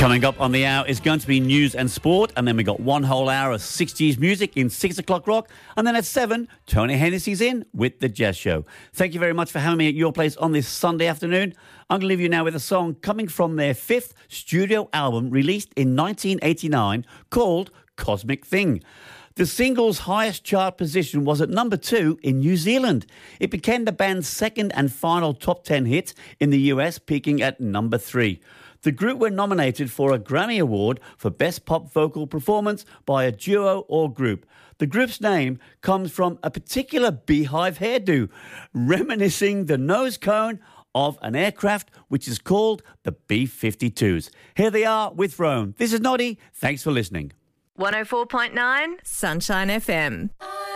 Coming up on the hour is going to be news and sport, and then we got one whole hour of 60s music in 6 o'clock rock, and then at 7, Tony Hennessy's in with The Jazz Show. Thank you very much for having me at your place on this Sunday afternoon. I'm going to leave you now with a song coming from their 5th studio album released in 1989 called Cosmic Thing. The single's highest chart position was at number 2 in New Zealand. It became the band's second and final top 10 hit in the US, peaking at number 3. The group were nominated for a Grammy Award for Best Pop Vocal Performance by a Duo or Group. The group's name comes from a particular beehive hairdo, reminiscing the nose cone of an aircraft which is called the B-52s. Here they are with Rome. This is Noddy. Thanks for listening. 104.9 Sunshine FM.